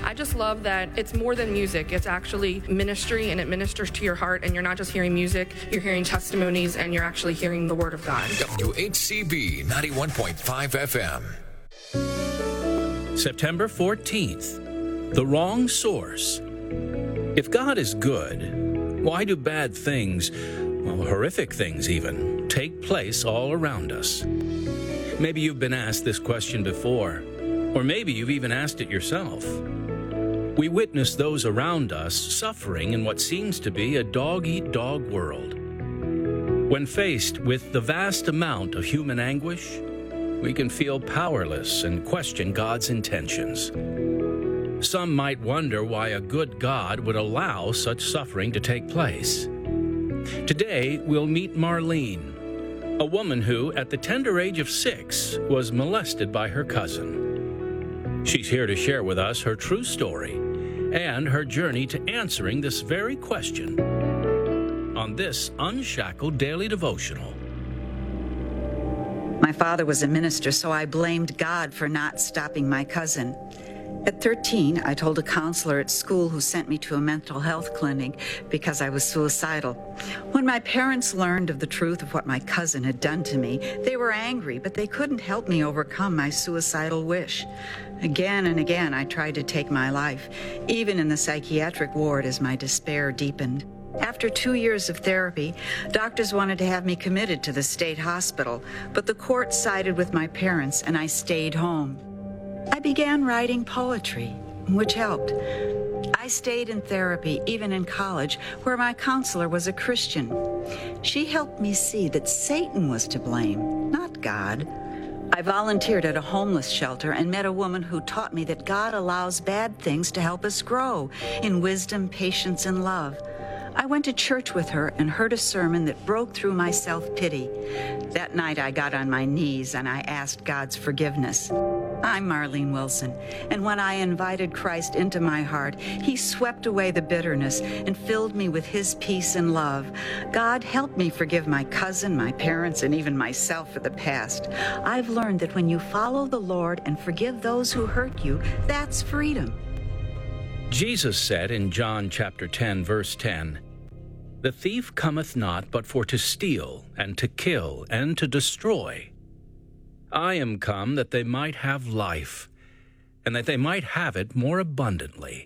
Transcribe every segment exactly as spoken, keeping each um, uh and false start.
I just love that it's more than music. It's actually ministry, and it ministers to your heart, and you're not just hearing music, you're hearing testimonies, and you're actually hearing the Word of God. W H C B ninety-one point five F M. September fourteenth, The Wrong Source. If God is good, why do bad things, well, horrific things even, take place all around us? Maybe you've been asked this question before, or maybe you've even asked it yourself. We witness those around us suffering in what seems to be a dog-eat-dog world. When faced with the vast amount of human anguish, we can feel powerless and question God's intentions. Some might wonder why a good God would allow such suffering to take place. Today, we'll meet Marlene, a woman who, at the tender age of six, was molested by her cousin. She's here to share with us her true story and her journey to answering this very question on this Unshackled Daily Devotional. My father was a minister, so I blamed God for not stopping my cousin. At thirteen, I told a counselor at school who sent me to a mental health clinic because I was suicidal. When my parents learned of the truth of what my cousin had done to me, they were angry, but they couldn't help me overcome my suicidal wish. Again and again, I tried to take my life, even in the psychiatric ward as my despair deepened. After two years of therapy, doctors wanted to have me committed to the state hospital, but the court sided with my parents and I stayed home. I began writing poetry, which helped. I stayed in therapy, even in college, where my counselor was a Christian. She helped me see that Satan was to blame, not God. I volunteered at a homeless shelter and met a woman who taught me that God allows bad things to help us grow in wisdom, patience, and love. I went to church with her and heard a sermon that broke through my self-pity. That night I got on my knees and I asked God's forgiveness. I'm Marlene Wilson, and when I invited Christ into my heart, he swept away the bitterness and filled me with his peace and love. God helped me forgive my cousin, my parents, and even myself for the past. I've learned that when you follow the Lord and forgive those who hurt you, that's freedom. Jesus said in John chapter ten, verse ten, "The thief cometh not but for to steal, and to kill, and to destroy. I am come that they might have life, and that they might have it more abundantly."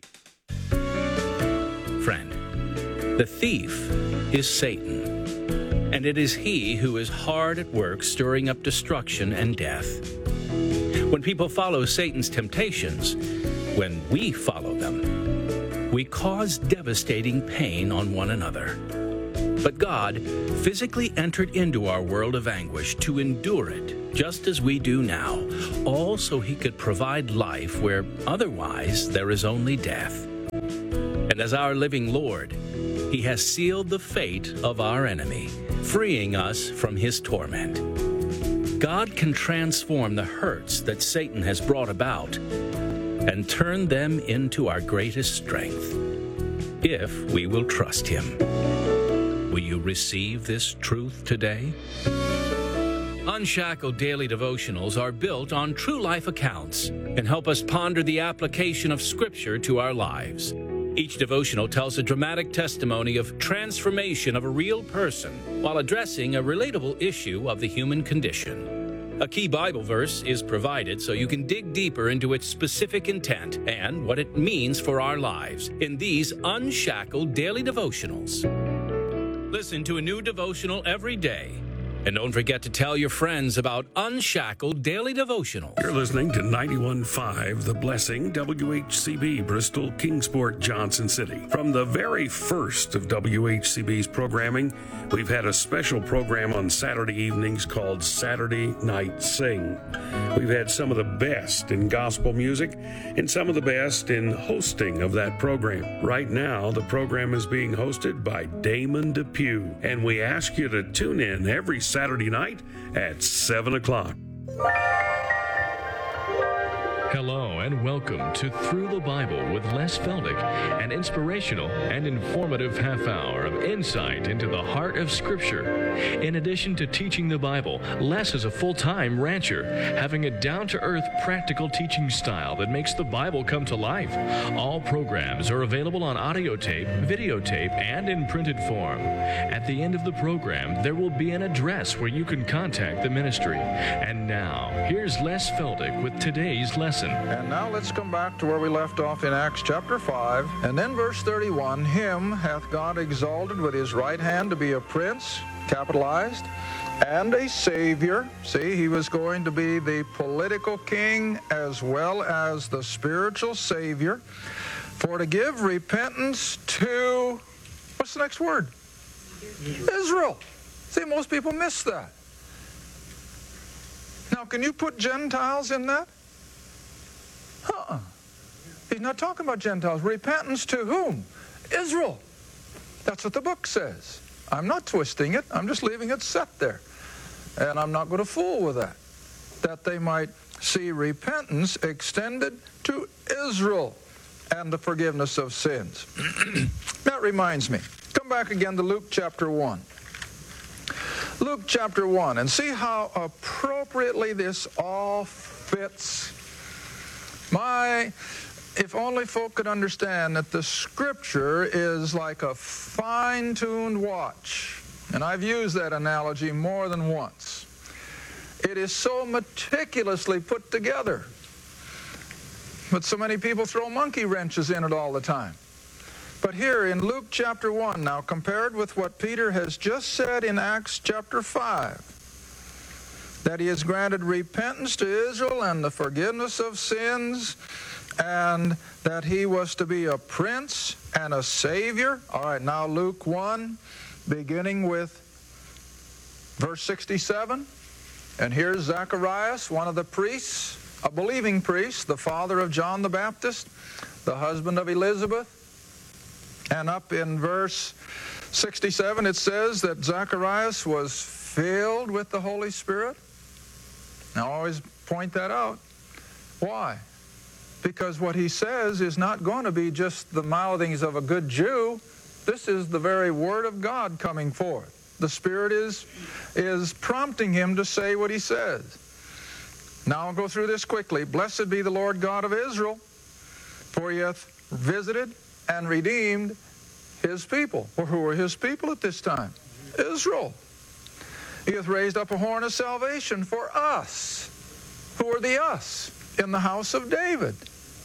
Friend, the thief is Satan, and it is he who is hard at work stirring up destruction and death. When people follow Satan's temptations, when we follow them, we cause devastating pain on one another. But God physically entered into our world of anguish to endure it, just as we do now, all so he could provide life where otherwise there is only death. And as our living Lord, he has sealed the fate of our enemy, freeing us from his torment. God can transform the hurts that Satan has brought about and turn them into our greatest strength, if we will trust him. Will you receive this truth today? Unshackled Daily Devotionals are built on true life accounts and help us ponder the application of Scripture to our lives. Each devotional tells a dramatic testimony of transformation of a real person while addressing a relatable issue of the human condition. A key Bible verse is provided so you can dig deeper into its specific intent and what it means for our lives in these Unshackled Daily Devotionals. Listen to a new devotional every day. And don't forget to tell your friends about Unshackled Daily Devotionals. You're listening to ninety-one point five The Blessing, W H C B, Bristol, Kingsport, Johnson City. From the very first of W H C B's programming, we've had a special program on Saturday evenings called Saturday Night Sing. We've had some of the best in gospel music and some of the best in hosting of that program. Right now, the program is being hosted by Damon Depew, and we ask you to tune in every Saturday night at seven o'clock. Hello and welcome to Through the Bible with Les Feldick, an inspirational and informative half hour of insight into the heart of Scripture. In addition to teaching the Bible, Les is a full-time rancher, having a down-to-earth, practical teaching style that makes the Bible come to life. All programs are available on audio tape, videotape, and in printed form. At the end of the program, there will be an address where you can contact the ministry. And now, here's Les Feldick with today's lesson. And now let's come back to where we left off in Acts chapter five. And then verse thirty-one, him hath God exalted with his right hand to be a prince, capitalized, and a savior. See, he was going to be the political king as well as the spiritual savior. For to give repentance to, what's the next word? Israel. See, most people miss that. Now, can you put Gentiles in that? Uh-uh. He's not talking about Gentiles. Repentance to whom? Israel. That's what the book says. I'm not twisting it. I'm just leaving it set there. And I'm not going to fool with that. That they might see repentance extended to Israel and the forgiveness of sins. That reminds me. Come back again to Luke chapter one. Luke chapter one, and see how appropriately this all fits. My, if only folk could understand that the Scripture is like a fine-tuned watch. And I've used that analogy more than once. It is so meticulously put together. But so many people throw monkey wrenches in it all the time. But here in Luke chapter one, now compared with what Peter has just said in Acts chapter five, that he has granted repentance to Israel and the forgiveness of sins, and that he was to be a prince and a savior. All right, now Luke one, beginning with verse sixty-seven. And here's Zacharias, one of the priests, a believing priest, the father of John the Baptist, the husband of Elizabeth. And up in verse sixty-seven, it says that Zacharias was filled with the Holy Spirit. Now, I always point that out. Why? Because what he says is not going to be just the mouthings of a good Jew. This is the very Word of God coming forth. The Spirit is, is prompting him to say what he says. Now, I'll go through this quickly. Blessed be the Lord God of Israel, for he hath visited and redeemed his people. Well, who are his people at this time? Israel. He hath raised up a horn of salvation for us. Who are the us? In the house of David.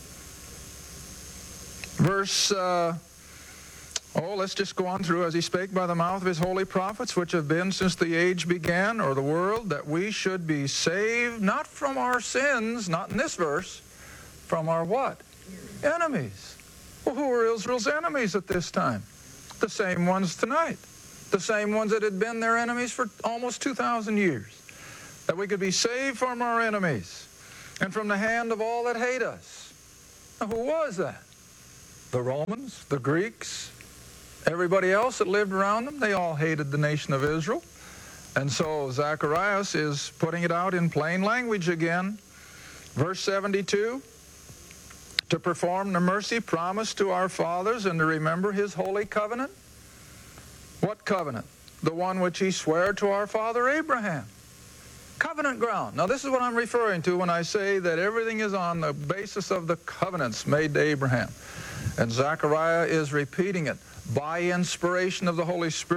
Verse, uh, oh, let's just go on through. As he spake by the mouth of his holy prophets, which have been since the age began, or the world, that we should be saved, not from our sins, not in this verse, from our what? Enemies. Well, who were Israel's enemies at this time? The same ones tonight. The same ones that had been their enemies for almost two thousand years. That we could be saved from our enemies and from the hand of all that hate us. Now, who was that? The Romans, the Greeks, everybody else that lived around them, they all hated the nation of Israel. And so Zacharias is putting it out in plain language again. Verse seventy-two, to perform the mercy promised to our fathers and to remember his holy covenant. What covenant? The one which he sware to our father Abraham. Covenant ground. Now, this is what I'm referring to when I say that everything is on the basis of the covenants made to Abraham. And Zechariah is repeating it by inspiration of the Holy Spirit.